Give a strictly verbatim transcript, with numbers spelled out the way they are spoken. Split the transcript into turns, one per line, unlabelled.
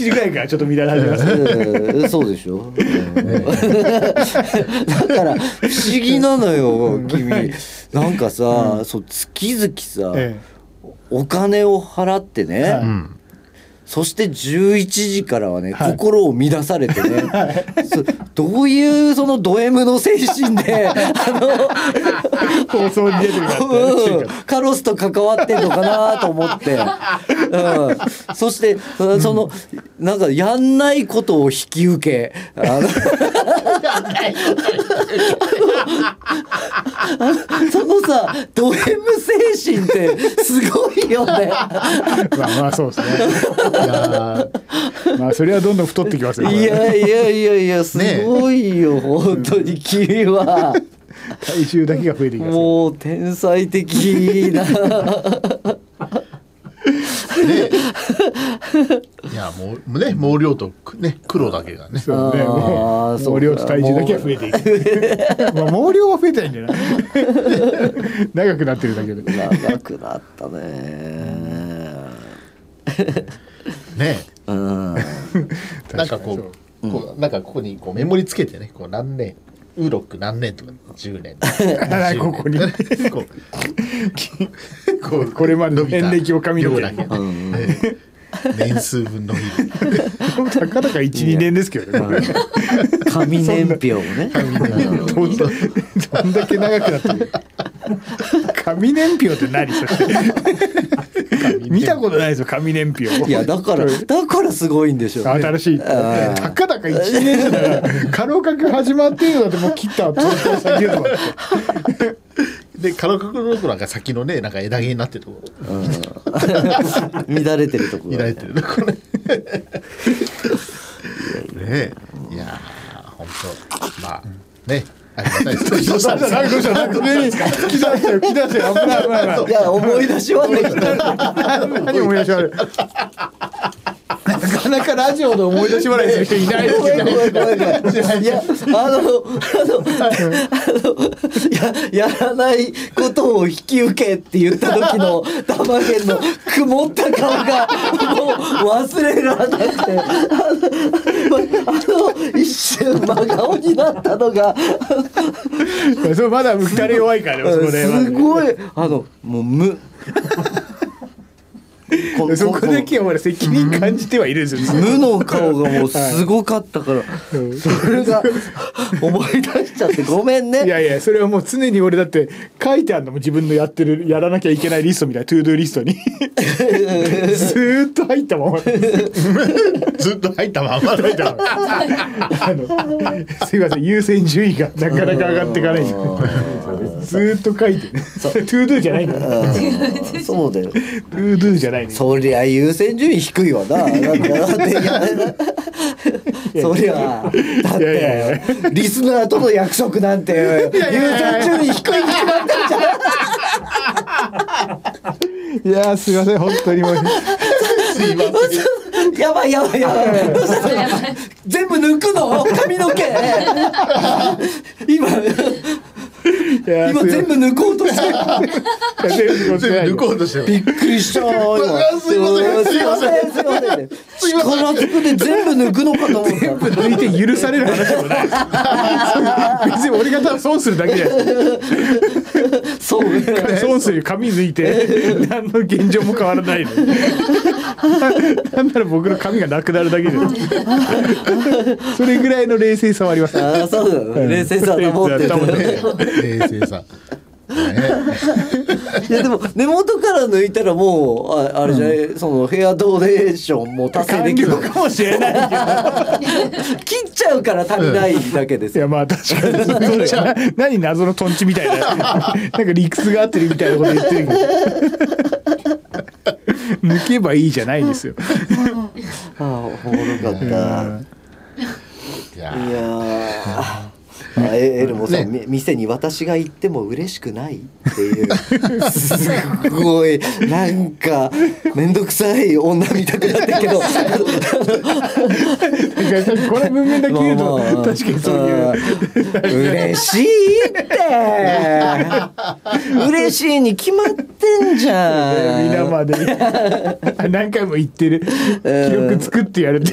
時ぐらいからちょっと乱れ始めます、
えそうでしょ、うん、だから不思議なのよ君なんかさ、うん、そう月々さ、ええ、お金を払ってね、はい、うん、そしてじゅういちじからはね、はい、心を乱されてね、はい、どういうそのド M の精神であの
放送に出てるか、
うん、カロスと関わってんのかなと思って、うん、そして、うん、そのなんかやんないことを引き受けあのそのさド M 精神ってすごいよねま
あまあそうですねいやまあそれはどんどん太ってきますよ
いやいやいやいやすごいよ、ね、本当に君は
体重だけが増えてきますよ
もう天才的な
ね、いやもうね毛量とね黒だけがね
そうねもう毛量と体重だけが増えていくまあ毛量は増えてないんじゃない長くなってるだけで
長くなったね
ね
うん、
なんかこう、こうなんかここにこうメモリつけてねこう何年ウーロック何年とかじゅうねん
ここにこうこれまでの年歴を紙の毛に、うん、
年数分伸びる
たかだか いち,に 年ですけどね
紙年表ね
どんだどんだけ長くなってる紙年表って何それ見たことないですよ紙年表
いやだからだからすごいんでしょう、ね、
新しいたかだかいちねんじゃだからカロカク始まってるのでもう切ったと先とか
でカロカクのとこなんか先のねなんか枝毛になってるところ、うん、
乱れてるところ、
ね、乱れてるところねえいや本当まあねありがたいです。どうしたんですか。どうしたんですか。
吹き出したよ、吹き出したよ。危ない危ない危ない。
いや思い出しはね。
何思い出しはね。なかなかラジオで思い出し笑いする人いないですよ。
いやあのあのあのややらないことを引き受けって言った時の玉源の曇った顔がもう忘れられなくて、あの、あの一瞬真顔になったのが
それまだ二人弱いからね。そこです
ごいあのもう無
そこだけは俺責任感じてはいるんですよ、
無の顔がもうすごかったから、はい、それが思い出しちゃってごめんね。
いやいやそれはもう常に俺だって書いてあるのも自分のやってるやらなきゃいけないリストみたいなトゥードゥーリストにずーっと入ったまま
ずっと入ったままあ
のすいません優先順位がなかなか上がっていかないずーっと書いてねトゥードゥーじゃないんだ
そうだよ
トゥードゥーじゃないね。
そりゃ優先順位低いわな。だってそりゃだっていやいやいやリスナーとの約束なんて優先順位低いに決まってんじゃん。
いやすいません本当にもう
すいませんやばいやばいやばい全部抜くの髪の毛今今全部抜こうとして
全部抜こうとして
びっくりした
すいませんすいません
すいません力ずくで全部抜くのかと思った。
全部抜いて許される話でもない別に俺が多分損するだけじゃない
そう
損する髪抜いて何の現状も変わらないのなんなら僕の髪がなくなるだけでそれぐらいの冷静さはあります。
あそうだ、うん、冷静さは保ってる
冷静さ
いやでも根元から抜いたらもう あ, あれじゃない、うん、そのヘアドネーションも達成できる
かもしれないけど
切っちゃうから足りないだけです
よ。いやまあ確かにそうだよな何謎のトンチみたいななんか理屈が合ってるみたいなこと言ってるけど抜けばいいじゃないですよ
ああおもろかった。いやいやあエルもさ、ね、店に私が行っても嬉しくないっていうすごいなんかめんどくさい女みたくなってるけど
これ文面だけ言うと、まあまあ、確かにそういう
嬉しいって嬉しいに決まってんじゃん
皆まで何回も言ってる記録作ってやるって